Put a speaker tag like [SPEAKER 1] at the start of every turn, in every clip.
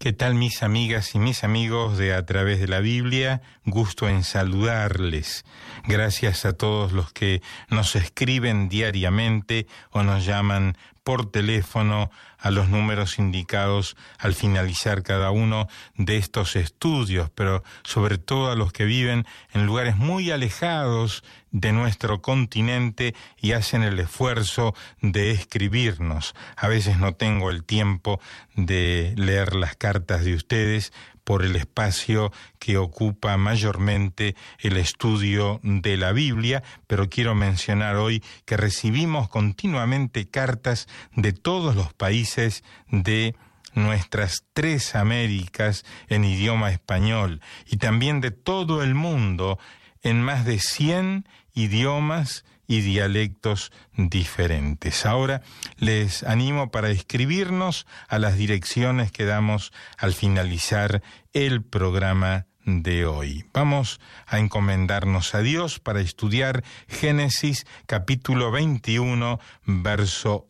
[SPEAKER 1] ¿Qué tal, mis amigas y mis amigos de A Través de la Biblia? Gusto en saludarles. Gracias a todos los que nos escriben diariamente o nos llaman por teléfono a los números indicados al finalizar cada uno de estos estudios, pero sobre todo a los que viven en lugares muy alejados de nuestro continente y hacen el esfuerzo de escribirnos. A veces no tengo el tiempo de leer las cartas de ustedes por el espacio que ocupa mayormente el estudio de la Biblia, pero quiero mencionar hoy que recibimos continuamente cartas de todos los países de nuestras 3 Américas en idioma español y también de todo el mundo en más de 100 idiomas y dialectos diferentes. Ahora les animo para escribirnos a las direcciones que damos al finalizar el programa de hoy. Vamos a encomendarnos a Dios para estudiar Génesis capítulo 21, verso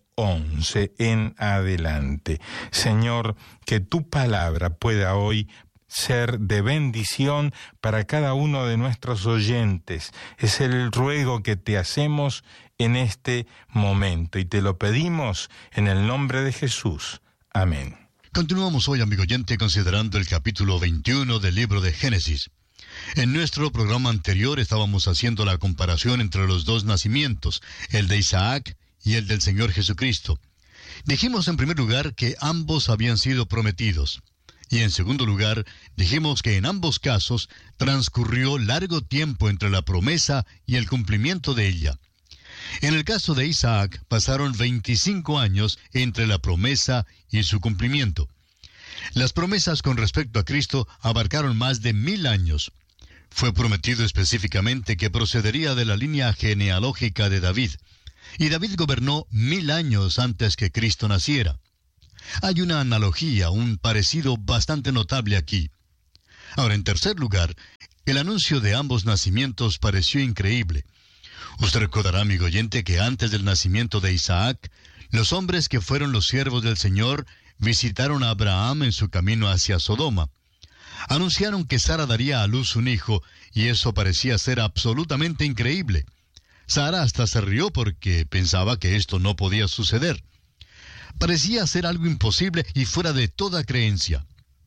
[SPEAKER 1] 11 en adelante. Señor, que tu palabra pueda hoy ser de bendición para cada uno de nuestros oyentes. Es el ruego que te hacemos en este momento y te lo pedimos en el nombre de Jesús. Amén.
[SPEAKER 2] Continuamos hoy, amigo oyente, considerando el capítulo 21 del libro de Génesis. En nuestro programa anterior estábamos haciendo la comparación entre los 2 nacimientos, el de Isaac y el del Señor Jesucristo. Dijimos en primer lugar que ambos habían sido prometidos. Y en segundo lugar, dijimos que en ambos casos transcurrió largo tiempo entre la promesa y el cumplimiento de ella. En el caso de Isaac, pasaron 25 años entre la promesa y su cumplimiento. Las promesas con respecto a Cristo abarcaron más de 1000 años. Fue prometido específicamente que procedería de la línea genealógica de David, y David gobernó 1000 años antes que Cristo naciera. Hay una analogía, un parecido bastante notable aquí. Ahora, en tercer lugar, el anuncio de ambos nacimientos pareció increíble. Usted recordará, amigo oyente, que antes del nacimiento de Isaac, los hombres que fueron los siervos del Señor visitaron a Abraham en su camino hacia Sodoma. Anunciaron que Sara daría a luz un hijo, y eso parecía ser absolutamente increíble. Sara hasta se rió porque pensaba que esto no podía suceder. Parecía ser algo imposible y fuera de toda creencia.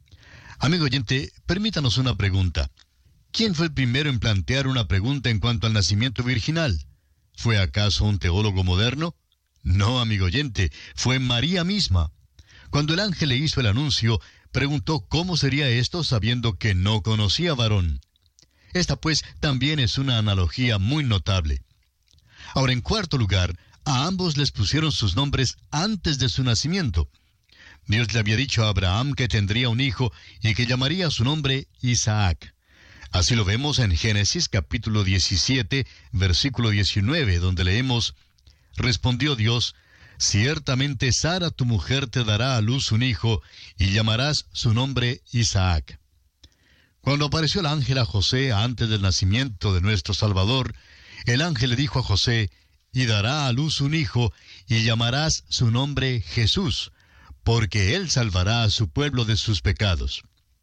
[SPEAKER 2] Amigo oyente, permítanos una pregunta. ¿Quién fue el primero en plantear una pregunta en cuanto al nacimiento virginal? ¿Fue acaso un teólogo moderno? No, amigo oyente, fue María misma. Cuando el ángel le hizo el anuncio, preguntó cómo sería esto sabiendo que no conocía varón. Esta pues también es una analogía muy notable. Ahora, en cuarto lugar, a ambos les pusieron sus nombres antes de su nacimiento. Dios le había dicho a Abraham que tendría un hijo y que llamaría su nombre Isaac. Así lo vemos en Génesis capítulo 17, versículo 19, donde leemos: respondió Dios: ciertamente Sara tu mujer te dará a luz un hijo, y llamarás su nombre Isaac. Cuando apareció el ángel a José antes del nacimiento de nuestro Salvador, el ángel le dijo a José: y dará a luz un hijo, y llamarás su nombre Jesús, porque él salvará a su pueblo de sus pecados.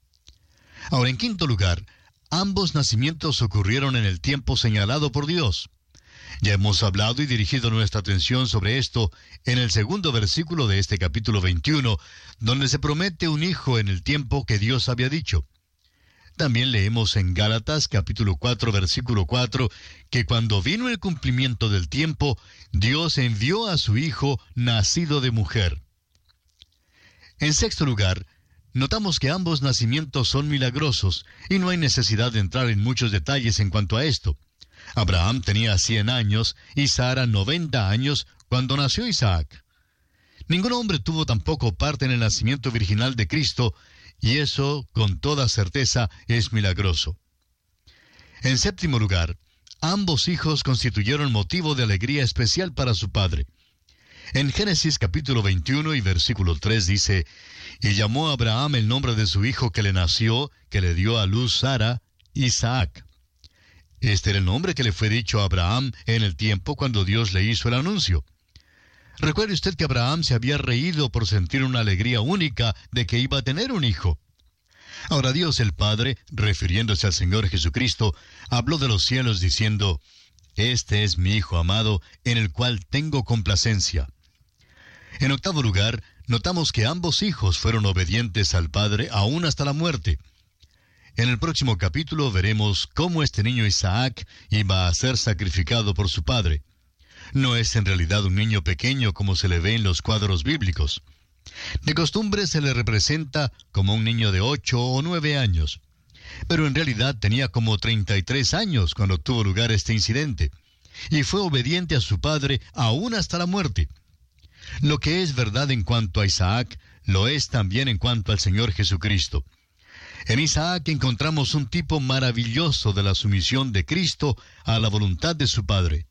[SPEAKER 2] Ahora, en quinto lugar, ambos nacimientos ocurrieron en el tiempo señalado por Dios. Ya hemos hablado y dirigido nuestra atención sobre esto en el segundo versículo de este capítulo 21, donde se promete un hijo en el tiempo que Dios había dicho. También leemos en Gálatas capítulo 4, versículo 4, que cuando vino el cumplimiento del tiempo, Dios envió a su Hijo nacido de mujer. En sexto lugar, notamos que ambos nacimientos son milagrosos, y no hay necesidad de entrar en muchos detalles en cuanto a esto. Abraham tenía 100 años y Sara 90 años cuando nació Isaac. Ningún hombre tuvo tampoco parte en el nacimiento virginal de Cristo, y eso, con toda certeza, es milagroso. En séptimo lugar, ambos hijos constituyeron motivo de alegría especial para su padre. En Génesis capítulo 21 y versículo 3 dice: y llamó a Abraham el nombre de su hijo que le nació, que le dio a luz Sara, Isaac. Este era el nombre que le fue dicho a Abraham en el tiempo cuando Dios le hizo el anuncio. Recuerde usted que Abraham se había reído por sentir una alegría única de que iba a tener un hijo. Ahora Dios el Padre, refiriéndose al Señor Jesucristo, habló de los cielos diciendo: «Este es mi Hijo amado, en el cual tengo complacencia». En octavo lugar, notamos que ambos hijos fueron obedientes al Padre aún hasta la muerte. En el próximo capítulo veremos cómo este niño Isaac iba a ser sacrificado por su padre. No es en realidad un niño pequeño como se le ve en los cuadros bíblicos. De costumbre se le representa como un niño de 8 o 9 años. Pero en realidad tenía como 33 años cuando tuvo lugar este incidente. Y fue obediente a su padre aún hasta la muerte. Lo que es verdad en cuanto a Isaac, lo es también en cuanto al Señor Jesucristo. En Isaac encontramos un tipo maravilloso de la sumisión de Cristo a la voluntad de su Padre.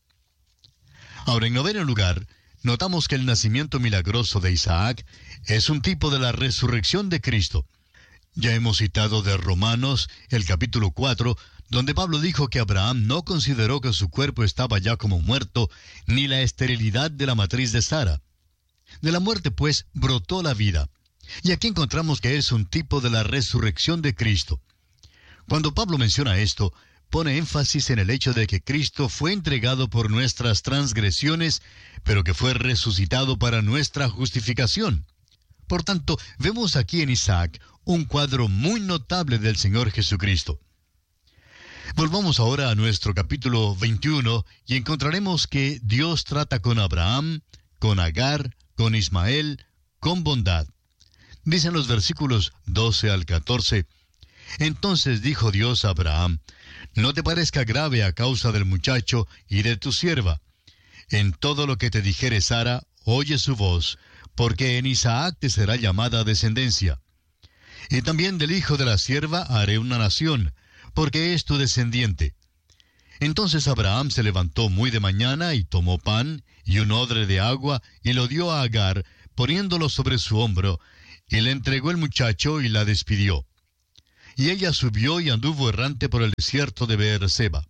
[SPEAKER 2] Ahora, en noveno lugar, notamos que el nacimiento milagroso de Isaac es un tipo de la resurrección de Cristo. Ya hemos citado de Romanos, el capítulo 4, donde Pablo dijo que Abraham no consideró que su cuerpo estaba ya como muerto, ni la esterilidad de la matriz de Sara. De la muerte, pues, brotó la vida. Y aquí encontramos que es un tipo de la resurrección de Cristo. Cuando Pablo menciona esto, pone énfasis en el hecho de que Cristo fue entregado por nuestras transgresiones, pero que fue resucitado para nuestra justificación. Por tanto, vemos aquí en Isaac un cuadro muy notable del Señor Jesucristo. Volvamos ahora a nuestro capítulo 21 y encontraremos que Dios trata con Abraham, con Agar, con Ismael, con bondad. Dicen los versículos 12 al 14, «Entonces dijo Dios a Abraham, no te parezca grave a causa del muchacho y de tu sierva. En todo lo que te dijere Sara, oye su voz, porque en Isaac te será llamada descendencia. Y también del hijo de la sierva haré una nación, porque es tu descendiente». Entonces Abraham se levantó muy de mañana y tomó pan y un odre de agua y lo dio a Agar, poniéndolo sobre su hombro, y le entregó el muchacho y la despidió. Y ella subió y anduvo errante por el desierto de Beerseba.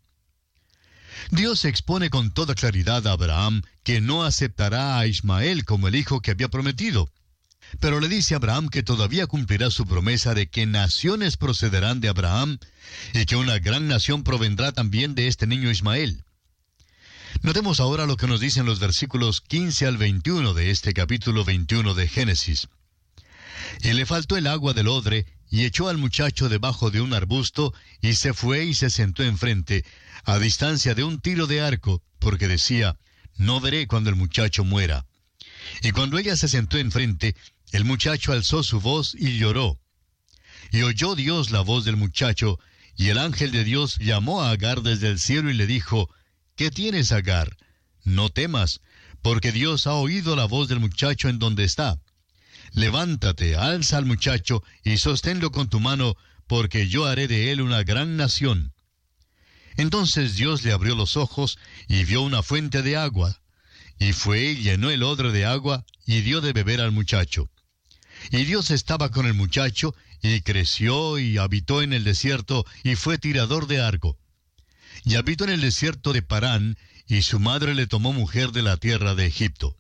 [SPEAKER 2] Dios expone con toda claridad a Abraham que no aceptará a Ismael como el hijo que había prometido. Pero le dice a Abraham que todavía cumplirá su promesa de que naciones procederán de Abraham y que una gran nación provendrá también de este niño Ismael. Notemos ahora lo que nos dicen los versículos 15 al 21 de este capítulo 21 de Génesis. Y le faltó el agua del odre, y echó al muchacho debajo de un arbusto, y se fue y se sentó enfrente, a distancia de un tiro de arco, porque decía, no veré cuando el muchacho muera. Y cuando ella se sentó enfrente, el muchacho alzó su voz y lloró. Y oyó Dios la voz del muchacho, y el ángel de Dios llamó a Agar desde el cielo y le dijo, ¿qué tienes, Agar? No temas, porque Dios ha oído la voz del muchacho en donde está. Levántate, alza al muchacho, y sosténlo con tu mano, porque yo haré de él una gran nación. Entonces Dios le abrió los ojos, y vio una fuente de agua. Y fue y llenó el odre de agua, y dio de beber al muchacho. Y Dios estaba con el muchacho, y creció, y habitó en el desierto, y fue tirador de arco. Y habitó en el desierto de Parán, y su madre le tomó mujer de la tierra de Egipto.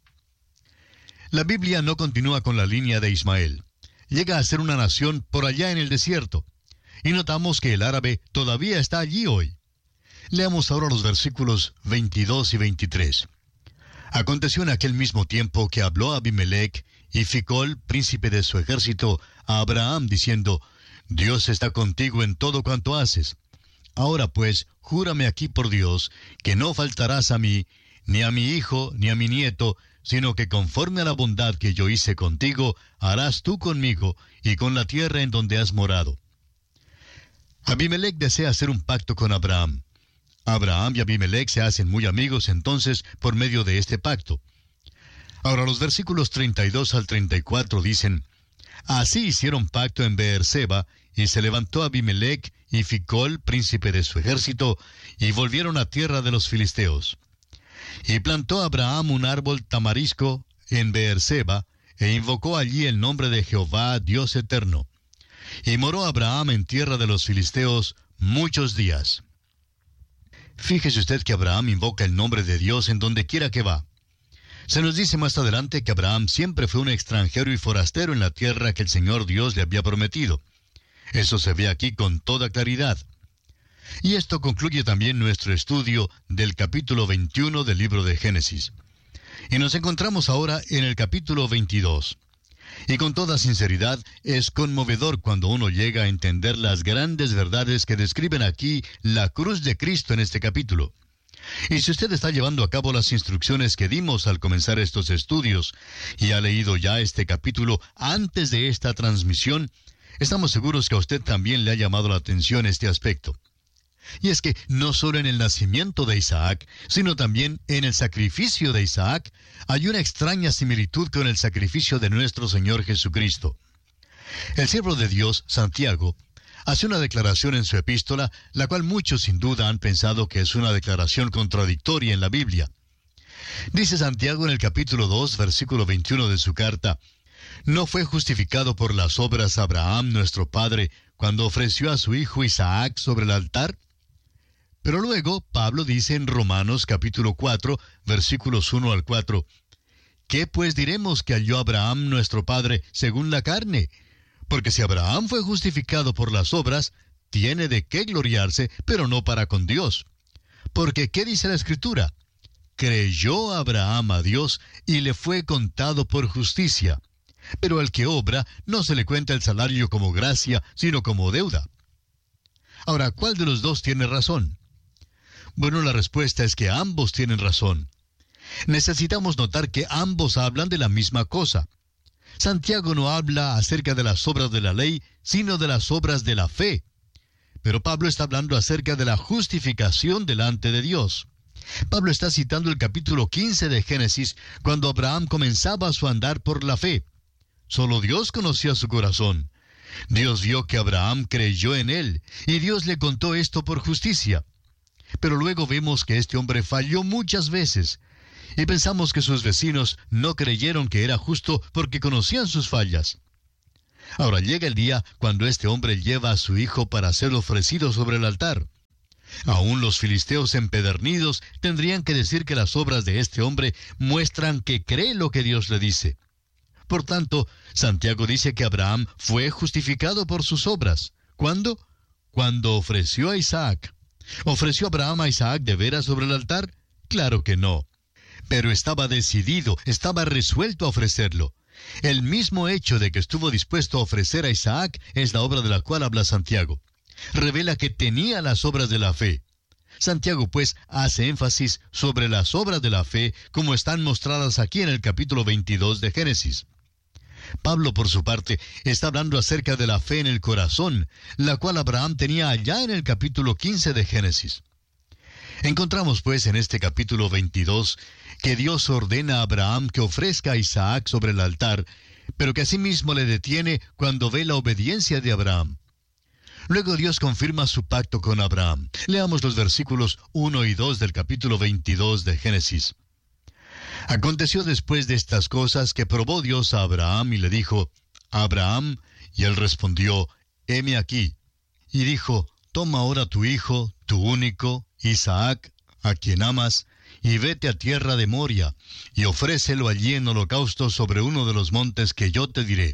[SPEAKER 2] La Biblia no continúa con la línea de Ismael. Llega a ser una nación por allá en el desierto. Y notamos que el árabe todavía está allí hoy. Leamos ahora los versículos 22 y 23. Aconteció en aquel mismo tiempo que habló Abimelech y Ficol, príncipe de su ejército, a Abraham, diciendo, Dios está contigo en todo cuanto haces. Ahora pues, júrame aquí por Dios, que no faltarás a mí, ni a mi hijo, ni a mi nieto, sino que conforme a la bondad que yo hice contigo, harás tú conmigo y con la tierra en donde has morado. Abimelech desea hacer un pacto con Abraham. Abraham y Abimelech se hacen muy amigos entonces por medio de este pacto. Ahora los versículos 32 al 34 dicen, Así hicieron pacto en Beerseba, y se levantó Abimelech y Ficol, príncipe de su ejército, y volvieron a tierra de los filisteos. Y plantó Abraham un árbol tamarisco en Beerseba, e invocó allí el nombre de Jehová, Dios eterno. Y moró Abraham en tierra de los filisteos muchos días. Fíjese usted que Abraham invoca el nombre de Dios en donde quiera que va. Se nos dice más adelante que Abraham siempre fue un extranjero y forastero en la tierra que el Señor Dios le había prometido. Eso se ve aquí con toda claridad. Y esto concluye también nuestro estudio del capítulo 21 del libro de Génesis. Y nos encontramos ahora en el capítulo 22. Y con toda sinceridad, es conmovedor cuando uno llega a entender las grandes verdades que describen aquí la cruz de Cristo en este capítulo. Y si usted está llevando a cabo las instrucciones que dimos al comenzar estos estudios, y ha leído ya este capítulo antes de esta transmisión, estamos seguros que a usted también le ha llamado la atención este aspecto. Y es que no solo en el nacimiento de Isaac, sino también en el sacrificio de Isaac, hay una extraña similitud con el sacrificio de nuestro Señor Jesucristo. El siervo de Dios, Santiago, hace una declaración en su epístola, la cual muchos sin duda han pensado que es una declaración contradictoria en la Biblia. Dice Santiago en el capítulo 2, versículo 21 de su carta: ¿No fue justificado por las obras Abraham, nuestro padre, cuando ofreció a su hijo Isaac sobre el altar? Pero luego, Pablo dice en Romanos capítulo 4, versículos 1 al 4, ¿qué pues diremos que halló Abraham nuestro padre según la carne? Porque si Abraham fue justificado por las obras, tiene de qué gloriarse, pero no para con Dios. Porque, ¿qué dice la Escritura? Creyó Abraham a Dios y le fue contado por justicia. Pero al que obra, no se le cuenta el salario como gracia, sino como deuda. Ahora, ¿cuál de los dos tiene razón? Bueno, la respuesta es que ambos tienen razón. Necesitamos notar que ambos hablan de la misma cosa. Santiago no habla acerca de las obras de la ley, sino de las obras de la fe. Pero Pablo está hablando acerca de la justificación delante de Dios. Pablo está citando el capítulo 15 de Génesis, cuando Abraham comenzaba su andar por la fe. Solo Dios conocía su corazón. Dios vio que Abraham creyó en él, y Dios le contó esto por justicia. Pero luego vemos que este hombre falló muchas veces, y pensamos que sus vecinos no creyeron que era justo porque conocían sus fallas. Ahora llega el día cuando este hombre lleva a su hijo para ser ofrecido sobre el altar. Aún los filisteos empedernidos tendrían que decir que las obras de este hombre muestran que cree lo que Dios le dice. Por tanto, Santiago dice que Abraham fue justificado por sus obras. ¿Cuándo? Cuando ofreció a Isaac. ¿Ofreció Abraham a Isaac de veras sobre el altar? Claro que no. Pero estaba decidido, estaba resuelto a ofrecerlo. El mismo hecho de que estuvo dispuesto a ofrecer a Isaac es la obra de la cual habla Santiago. Revela que tenía las obras de la fe. Santiago, pues, hace énfasis sobre las obras de la fe como están mostradas aquí en el capítulo 22 de Génesis. Pablo, por su parte, está hablando acerca de la fe en el corazón, la cual Abraham tenía allá en el capítulo 15 de Génesis. Encontramos, pues, en este capítulo 22, que Dios ordena a Abraham que ofrezca a Isaac sobre el altar, pero que asimismo le detiene cuando ve la obediencia de Abraham. Luego Dios confirma su pacto con Abraham. Leamos los versículos 1 y 2 del capítulo 22 de Génesis. Aconteció después de estas cosas que probó Dios a Abraham y le dijo: Abraham, y él respondió: heme aquí. Y dijo: toma ahora tu hijo, tu único, Isaac, a quien amas, y vete a tierra de Moria, y ofrécelo allí en holocausto sobre uno de los montes que yo te diré.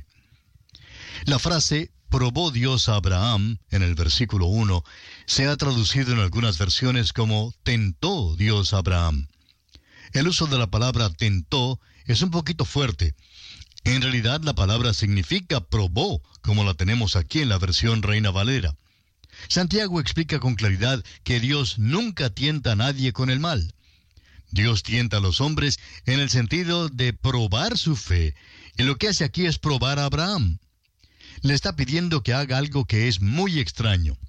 [SPEAKER 2] La frase probó Dios a Abraham, en el versículo 1, se ha traducido en algunas versiones como tentó Dios a Abraham. El uso de la palabra tentó es un poquito fuerte. En realidad la palabra significa probó, como la tenemos aquí en la versión Reina Valera. Santiago explica con claridad que Dios nunca tienta a nadie con el mal. Dios tienta a los hombres en el sentido de probar su fe, y lo que hace aquí es probar a Abraham. Le está pidiendo que haga algo que es muy extraño.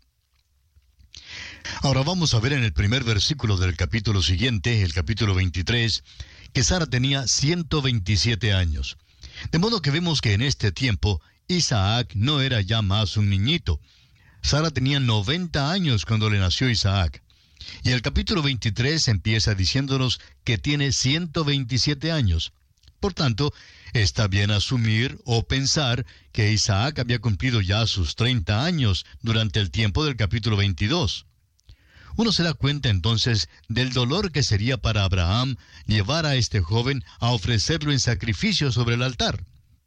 [SPEAKER 2] Ahora vamos a ver en el primer versículo del capítulo siguiente, el capítulo 23, que Sara tenía 127 años. De modo que vemos que en este tiempo Isaac no era ya más un niñito. Sara tenía 90 años cuando le nació Isaac. Y el capítulo 23 empieza diciéndonos que tiene 127 años. Por tanto, está bien asumir o pensar que Isaac había cumplido ya sus 30 años durante el tiempo del capítulo 22. Uno se da cuenta entonces del dolor que sería para Abraham llevar a este joven a ofrecerlo en sacrificio sobre el altar.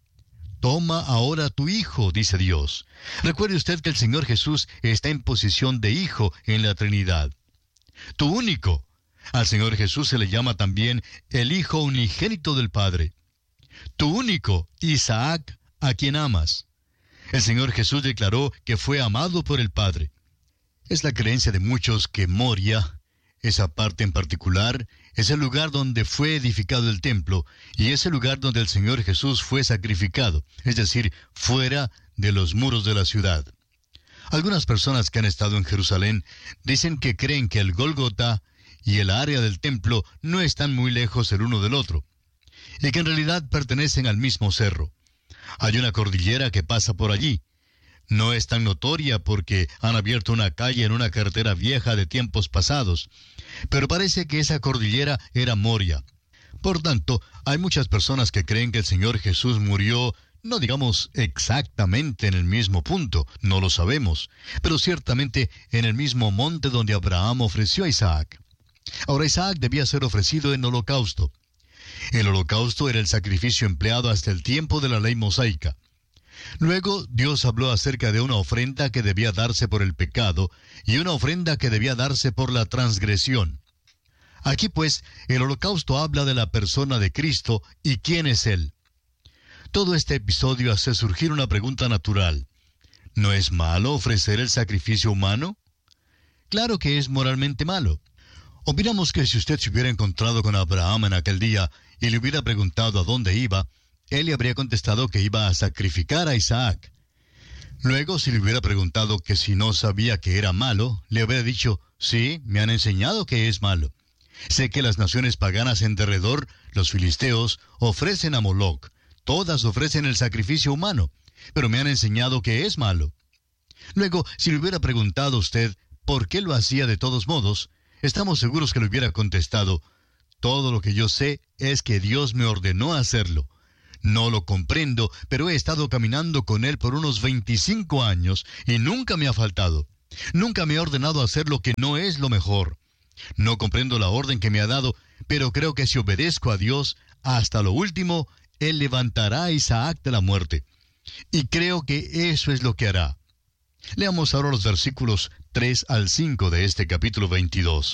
[SPEAKER 2] Toma ahora tu hijo, dice Dios. Recuerde usted que el Señor Jesús está en posición de hijo en la Trinidad. Tu único. Al Señor Jesús se le llama también el Hijo unigénito del Padre. Tu único, Isaac, a quien amas. El Señor Jesús declaró que fue amado por el Padre. Es la creencia de muchos que Moria, esa parte en particular, es el lugar donde fue edificado el templo y es el lugar donde el Señor Jesús fue sacrificado, es decir, fuera de los muros de la ciudad. Algunas personas que han estado en Jerusalén dicen que creen que el Gólgota y el área del templo no están muy lejos el uno del otro, y que en realidad pertenecen al mismo cerro. Hay una cordillera que pasa por allí. No es tan notoria porque han abierto una calle en una carretera vieja de tiempos pasados, pero parece que esa cordillera era Moria. Por tanto, hay muchas personas que creen que el Señor Jesús murió, no digamos exactamente en el mismo punto, no lo sabemos, pero ciertamente en el mismo monte donde Abraham ofreció a Isaac. Ahora Isaac debía ser ofrecido en holocausto. El holocausto era el sacrificio empleado hasta el tiempo de la ley mosaica. Luego Dios habló acerca de una ofrenda que debía darse por el pecado y una ofrenda que debía darse por la transgresión. Aquí pues el holocausto habla de la persona de Cristo y quién es Él. Todo este episodio hace surgir una pregunta natural. ¿No es malo ofrecer el sacrificio humano? Claro que es moralmente malo. Opinamos que si usted se hubiera encontrado con Abraham en aquel día y le hubiera preguntado a dónde iba, él le habría contestado que iba a sacrificar a Isaac. Luego, si le hubiera preguntado que si no sabía que era malo, le habría dicho, sí, me han enseñado que es malo. Sé que las naciones paganas en derredor, los filisteos, ofrecen a Moloc. Todas ofrecen el sacrificio humano, pero me han enseñado que es malo. Luego, si le hubiera preguntado a usted por qué lo hacía de todos modos, estamos seguros que le hubiera contestado, todo lo que yo sé es que Dios me ordenó hacerlo. No lo comprendo, pero he estado caminando con Él por unos 25 años y nunca me ha faltado. Nunca me ha ordenado hacer lo que no es lo mejor. No comprendo la orden que me ha dado, pero creo que si obedezco a Dios hasta lo último, Él levantará a Isaac de la muerte. Y creo que eso es lo que hará. Leamos ahora los versículos 3 al 5 de este capítulo 22.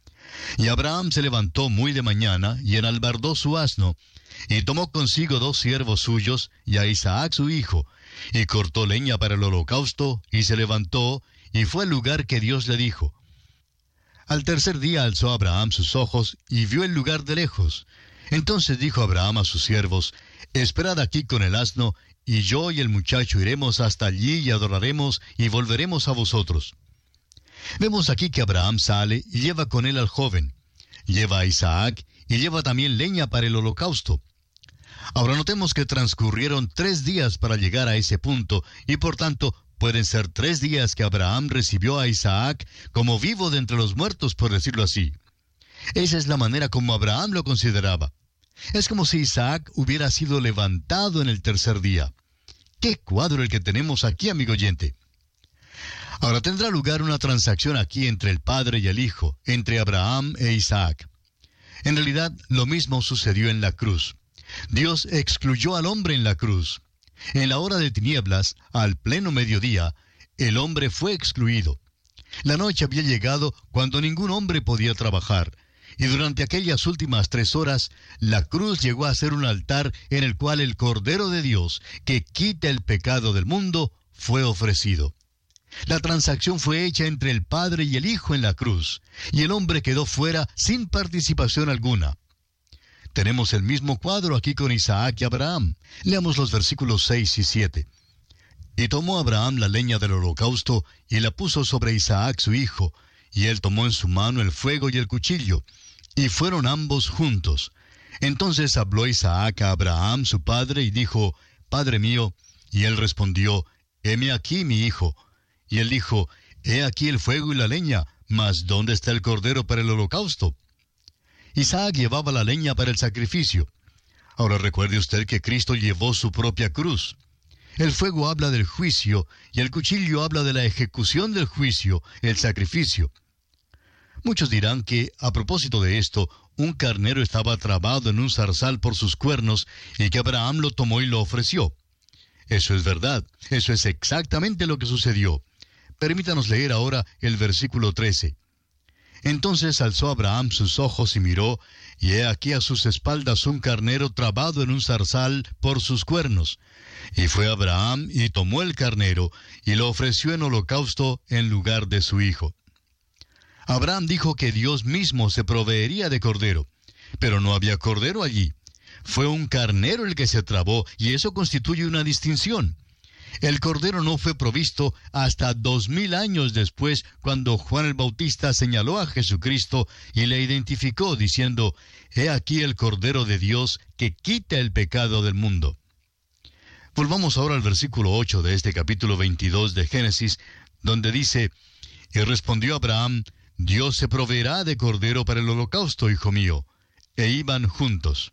[SPEAKER 2] Y Abraham se levantó muy de mañana y enalbardó su asno, y tomó consigo 2 siervos suyos y a Isaac su hijo, y cortó leña para el holocausto, y se levantó, y fue al lugar que Dios le dijo. Al tercer día alzó Abraham sus ojos, y vio el lugar de lejos. Entonces dijo Abraham a sus siervos, esperad aquí con el asno, y yo y el muchacho iremos hasta allí y adoraremos, y volveremos a vosotros. Vemos aquí que Abraham sale y lleva con él al joven. Lleva a Isaac y lleva también leña para el holocausto. Ahora notemos que transcurrieron 3 días para llegar a ese punto, y por tanto pueden ser 3 días que Abraham recibió a Isaac como vivo de entre los muertos, por decirlo así. Esa es la manera como Abraham lo consideraba. Es como si Isaac hubiera sido levantado en el tercer día. ¡Qué cuadro el que tenemos aquí, amigo oyente! Ahora tendrá lugar una transacción aquí entre el Padre y el Hijo, entre Abraham e Isaac. En realidad, lo mismo sucedió en la cruz. Dios excluyó al hombre en la cruz. En la hora de tinieblas, al pleno mediodía, el hombre fue excluido. La noche había llegado cuando ningún hombre podía trabajar, y durante aquellas últimas 3 horas, la cruz llegó a ser un altar en el cual el Cordero de Dios, que quita el pecado del mundo, fue ofrecido. La transacción fue hecha entre el Padre y el Hijo en la cruz, y el hombre quedó fuera sin participación alguna. Tenemos el mismo cuadro aquí con Isaac y Abraham. Leamos los versículos 6 y 7. Y tomó Abraham la leña del holocausto, y la puso sobre Isaac su hijo, y él tomó en su mano el fuego y el cuchillo, y fueron ambos juntos. Entonces habló Isaac a Abraham su padre, y dijo, Padre mío, y él respondió, Heme aquí mi hijo. Y él dijo, He aquí el fuego y la leña, mas ¿dónde está el cordero para el holocausto? Isaac llevaba la leña para el sacrificio. Ahora recuerde usted que Cristo llevó su propia cruz. El fuego habla del juicio, y el cuchillo habla de la ejecución del juicio, el sacrificio. Muchos dirán que, a propósito de esto, un carnero estaba trabado en un zarzal por sus cuernos y que Abraham lo tomó y lo ofreció. Eso es verdad, eso es exactamente lo que sucedió. Permítanos leer ahora el versículo 13. Entonces alzó Abraham sus ojos y miró, y he aquí a sus espaldas un carnero trabado en un zarzal por sus cuernos. Y fue Abraham y tomó el carnero, y lo ofreció en holocausto en lugar de su hijo. Abraham dijo que Dios mismo se proveería de cordero, pero no había cordero allí. Fue un carnero el que se trabó, y eso constituye una distinción. El cordero no fue provisto hasta 2000 años después, cuando Juan el Bautista señaló a Jesucristo y le identificó diciendo, «He aquí el Cordero de Dios que quita el pecado del mundo». Volvamos ahora al versículo 8 de este capítulo 22 de Génesis, donde dice, «Y respondió Abraham, Dios se proveerá de cordero para el holocausto, hijo mío». E iban juntos.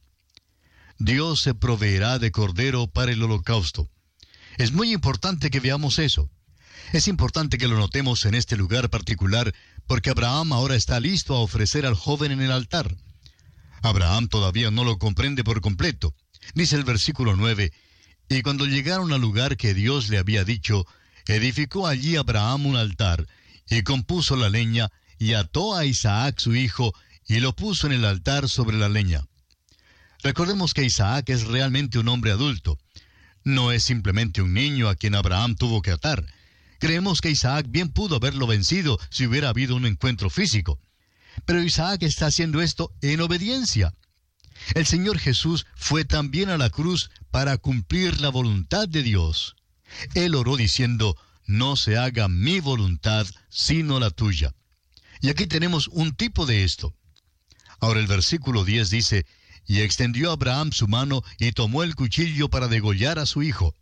[SPEAKER 2] Dios se proveerá de cordero para el holocausto. Es muy importante que veamos eso. Es importante que lo notemos en este lugar particular, porque Abraham ahora está listo a ofrecer al joven en el altar. Abraham todavía no lo comprende por completo. Dice el versículo 9, «Y cuando llegaron al lugar que Dios le había dicho, edificó allí Abraham un altar, y compuso la leña, y ató a Isaac su hijo, y lo puso en el altar sobre la leña». Recordemos que Isaac es realmente un hombre adulto. No es simplemente un niño a quien Abraham tuvo que atar. Creemos que Isaac bien pudo haberlo vencido si hubiera habido un encuentro físico. Pero Isaac está haciendo esto en obediencia. El Señor Jesús fue también a la cruz para cumplir la voluntad de Dios. Él oró diciendo, «No se haga mi voluntad, sino la tuya». Y aquí tenemos un tipo de esto. Ahora el versículo 10 dice, «Y extendió Abraham su mano y tomó el cuchillo para degollar a su hijo».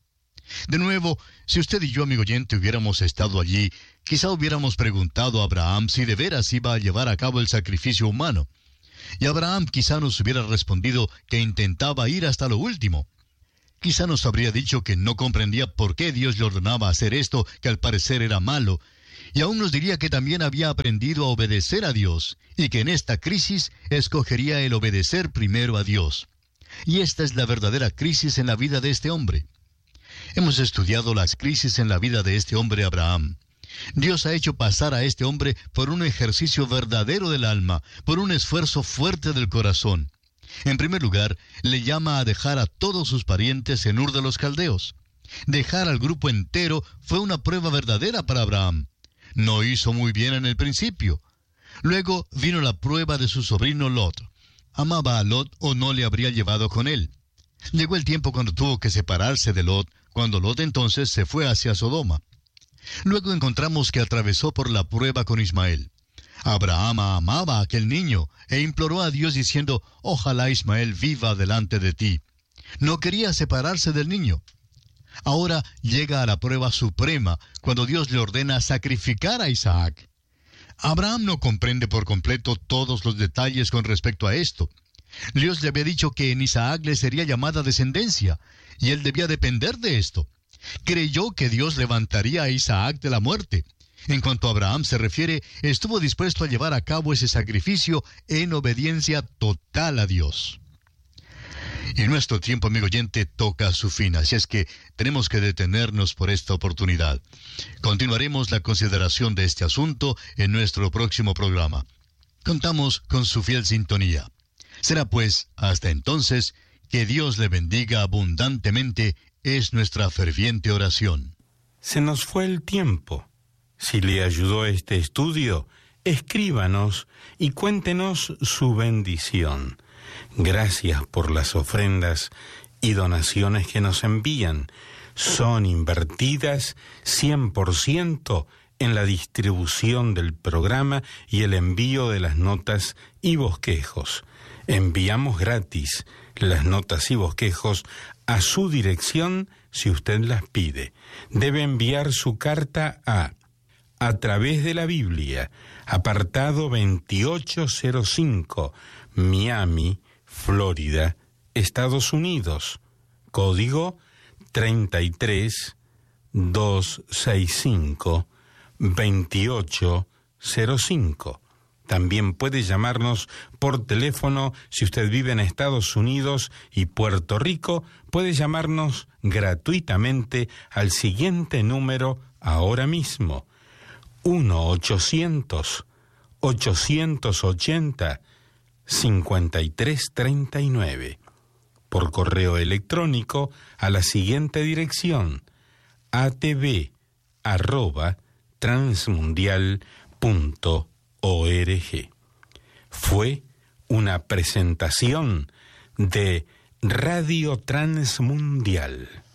[SPEAKER 2] De nuevo, si usted y yo, amigo oyente, hubiéramos estado allí, quizá hubiéramos preguntado a Abraham si de veras iba a llevar a cabo el sacrificio humano. Y Abraham quizá nos hubiera respondido que intentaba ir hasta lo último. Quizá nos habría dicho que no comprendía por qué Dios le ordenaba hacer esto, que al parecer era malo. Y aún nos diría que también había aprendido a obedecer a Dios, y que en esta crisis escogería el obedecer primero a Dios. Y esta es la verdadera crisis en la vida de este hombre. Hemos estudiado las crisis en la vida de este hombre Abraham. Dios ha hecho pasar a este hombre por un ejercicio verdadero del alma, por un esfuerzo fuerte del corazón. En primer lugar, le llama a dejar a todos sus parientes en Ur de los Caldeos. Dejar al grupo entero fue una prueba verdadera para Abraham. No hizo muy bien en el principio. Luego vino la prueba de su sobrino Lot. ¿Amaba a Lot o no le habría llevado con él? Llegó el tiempo cuando tuvo que separarse de Lot, cuando Lot entonces se fue hacia Sodoma. Luego encontramos que atravesó por la prueba con Ismael. Abraham amaba a aquel niño e imploró a Dios diciendo, «Ojalá Ismael viva delante de ti». No quería separarse del niño. Ahora llega a la prueba suprema, cuando Dios le ordena sacrificar a Isaac. Abraham no comprende por completo todos los detalles con respecto a esto. Dios le había dicho que en Isaac le sería llamada descendencia, y él debía depender de esto. Creyó que Dios levantaría a Isaac de la muerte. En cuanto a Abraham se refiere, estuvo dispuesto a llevar a cabo ese sacrificio en obediencia total a Dios. Y nuestro tiempo, amigo oyente, toca su fin, así es que tenemos que detenernos por esta oportunidad. Continuaremos la consideración de este asunto en nuestro próximo programa. Contamos con su fiel sintonía. Será pues, hasta entonces, que Dios le bendiga abundantemente, es nuestra ferviente oración.
[SPEAKER 1] Se nos fue el tiempo. Si le ayudó este estudio, escríbanos y cuéntenos su bendición. Gracias por las ofrendas y donaciones que nos envían. Son invertidas 100% en la distribución del programa y el envío de las notas y bosquejos. Enviamos gratis las notas y bosquejos a su dirección si usted las pide. Debe enviar su carta a través de la Biblia, apartado 2805, Miami, Florida, Estados Unidos, código 33265, 2805. También puede llamarnos por teléfono. Si usted vive en Estados Unidos y Puerto Rico, puede llamarnos gratuitamente al siguiente número ahora mismo: 1-800-880-5339. Por correo electrónico a la siguiente dirección: atv@transmundial.org. Fue una presentación de Radio Transmundial.